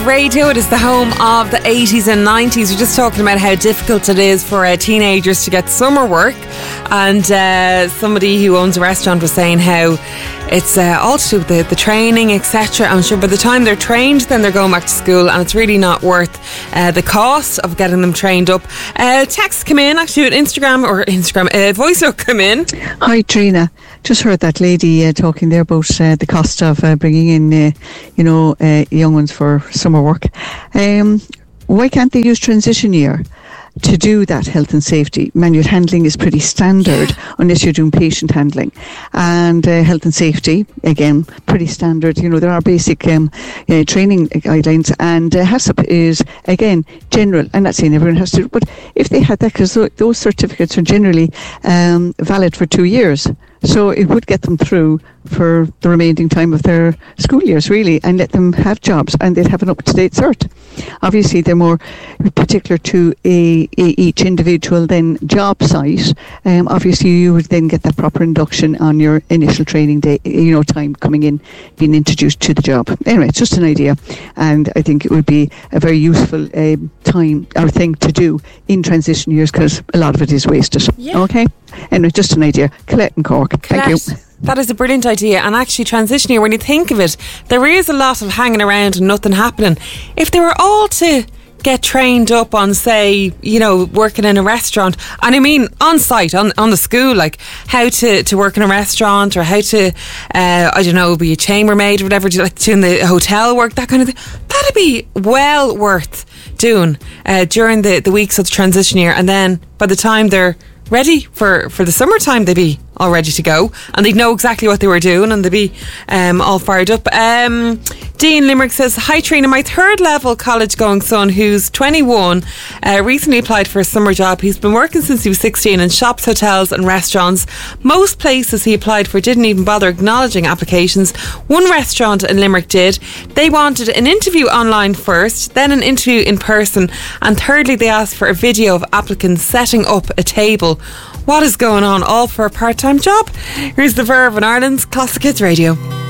Radio, it is the home of the 80s and 90s. We're just talking about how difficult it is for teenagers to get summer work, and somebody who owns a restaurant was saying how it's all to do with the training, etc. I'm sure by the time they're trained, then they're going back to school, and it's really not worth the cost of getting them trained up. Texts come in, actually, with Instagram voice note come in. Hi Trina, just heard that lady talking there about the cost of bringing in young ones for summer work. Why can't they use transition year to do that health and safety? Manual handling is pretty standard unless you're doing patient handling, and health and safety, again, pretty standard. There are basic training guidelines, and HACCP is, again, general. I'm not saying everyone has to, but if they had that, because those certificates are generally valid for 2 years, so it would get them through for the remaining time of their school years, really, and let them have jobs, and they'd have an up-to-date cert. Obviously, they're more particular to each individual then job site. Obviously, you would then get that proper induction on your initial training day, time coming in, being introduced to the job. Anyway, it's just an idea, and I think it would be a very useful time or thing to do in transition years, because a lot of it is wasted. Yeah. Okay? Anyway, just an idea. Colette and Cork. Colette. Thank you. That is a brilliant idea, and actually transition year, when you think of it, there is a lot of hanging around and nothing happening. If they were all to get trained up on, say, working in a restaurant, and I mean on site, on the school, like how to work in a restaurant, or how to be a chambermaid or whatever, like doing the hotel work, that kind of thing, that'd be well worth doing during the weeks of the transition year, and then by the time they're ready for the summertime, they'd be all ready to go, and they'd know exactly what they were doing, and they'd be all fired up. Dean Limerick says, hi Trina, my third level college going son, who's 21, recently applied for a summer job. He's been working since he was 16 in shops, hotels and restaurants. Most places he applied for didn't even bother acknowledging applications. One restaurant in Limerick did. They wanted an interview online first, then an interview in person, and thirdly they asked for a video of applicants setting up a table. What is going on? All for a part-time job? Here's the Verve in Ireland's Classic Hits Radio.